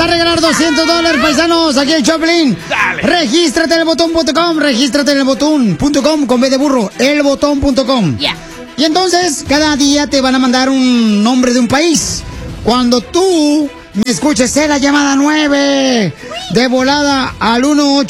a regalar $200, paisanos, aquí en Choplin. Dale. Regístrate en elbotón.com, regístrate en elbotón.com, con B de burro, elbotón.com. Yeah. Y entonces, cada día te van a mandar un nombre de un país. Cuando tú me escuches en la llamada 9, de volada al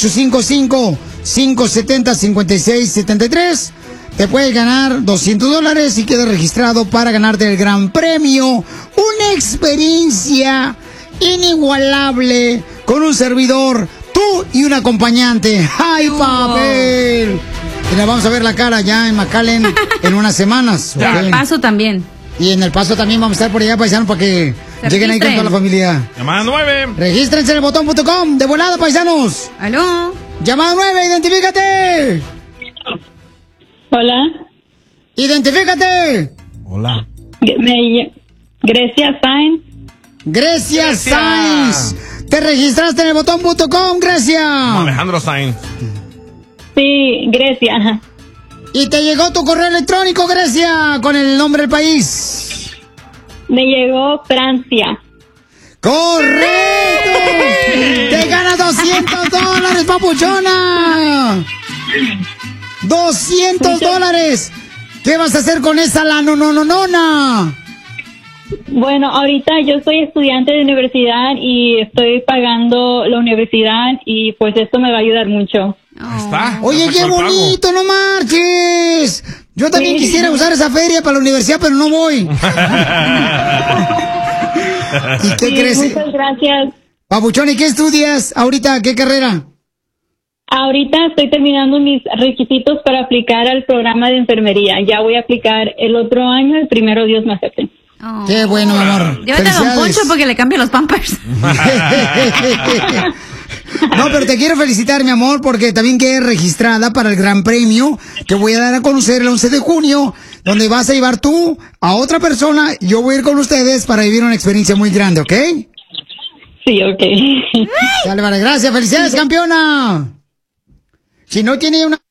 1-855-570-5673, te puedes ganar $200 y quedas registrado para ganarte el gran premio. Una experiencia inigualable con un servidor, tú y un acompañante. ¡Ay, papel! Y le vamos a ver la cara ya en McAllen en unas semanas. En El Paso también. Y en El Paso también vamos a estar por allá, paisanos, para que lleguen ahí con toda la familia. Llamada 9. Regístrense en elbotón.com. De volada, paisanos. ¿Aló? Llamada 9, identifícate. Hola. Identifícate. Hola. Grecia Sainz. Grecia Sainz. Te registraste en elbotón.com, Grecia. Alejandro Sainz. Sí, Grecia. Ajá. Y te llegó tu correo electrónico, Grecia, con el nombre del país. Me llegó Francia. ¡Correcto! ¡Te ganas $200, papuchona! $200. ¿Qué vas a hacer con esa la nona? Bueno, ahorita yo soy estudiante de universidad y estoy pagando la universidad y pues esto me va a ayudar mucho. ¿Está? Oye, qué bonito, no marches. Yo también quisiera usar esa feria para la universidad, pero no voy. ¿Y qué crees? Muchas gracias. Papuchón, ¿y qué estudias ahorita? ¿Qué carrera? Ahorita estoy terminando mis requisitos para aplicar al programa de enfermería. Ya voy a aplicar el otro año, el primero Dios me acepte. Oh. Qué bueno, mi amor. Llévate a Don Poncho porque le cambio los pampers. No, pero te quiero felicitar, mi amor, porque también quedé registrada para el gran premio que voy a dar a conocer el 11 de junio, donde vas a llevar tú a otra persona. Yo voy a ir con ustedes para vivir una experiencia muy grande, ¿ok? Sí, ok. Dale, vale, gracias. Felicidades, campeona. Si no tiene una...